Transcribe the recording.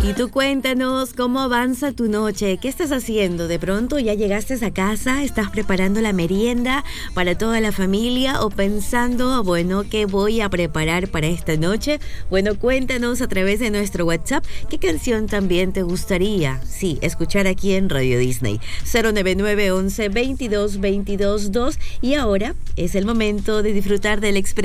Y tú cuéntanos cómo avanza tu noche, qué estás haciendo. De pronto ya llegaste a casa, estás preparando la merienda para toda la familia o pensando, bueno, ¿qué voy a preparar para esta noche? Bueno, cuéntanos a través de nuestro WhatsApp qué canción también te gustaría, sí, escuchar aquí en Radio Disney. 099 11 22 22 2. Y ahora es el momento de disfrutar del expreso